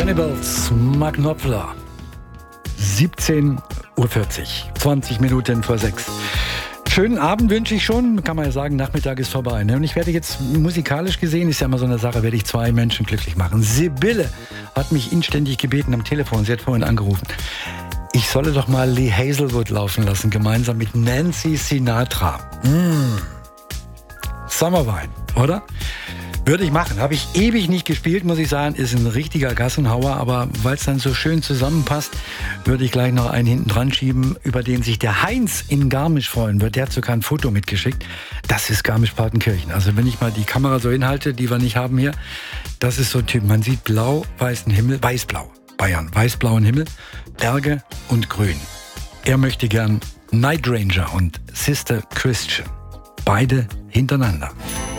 Cannibals, Mark Knopfler. 17:40 Uhr, 20 Minuten vor 6. Schönen Abend wünsche ich schon, kann man ja sagen, Nachmittag ist vorbei. Ne? Und ich werde jetzt musikalisch gesehen, ist ja immer so eine Sache, werde ich zwei Menschen glücklich machen. Sibylle hat mich inständig gebeten am Telefon, sie hat vorhin angerufen. Ich solle doch mal Lee Hazelwood laufen lassen, gemeinsam mit Nancy Sinatra. Summerwine, oder? Würde ich machen. Habe ich ewig nicht gespielt, muss ich sagen. Ist ein richtiger Gassenhauer, aber weil es dann so schön zusammenpasst, würde ich gleich noch einen hinten dran schieben, über den sich der Heinz in Garmisch freuen wird. Der hat sogar ein Foto mitgeschickt. Das ist Garmisch-Partenkirchen. Also wenn ich mal die Kamera so hinhalte, die wir nicht haben hier, das ist so ein Typ. Man sieht blau-weißen Himmel, weiß-blau, Bayern, weiß-blauen Himmel, Berge und Grün. Er möchte gern Night Ranger und Sister Christian. Beide hintereinander.